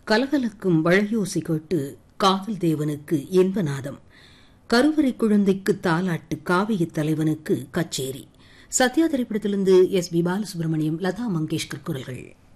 கலகலக்கும் வளையோசை கேட்டு காதல் தேவனுக்கு இன்பநாதம், கருவறை குழந்தைக்கு தாலாட்டு, காவிய தலைவனுக்கு கச்சேரி. சத்யா திரைப்படத்திலிருந்து எஸ். பி. பாலசுப்ரமணியம், லதா மங்கேஷ்கர் குரல்கள்.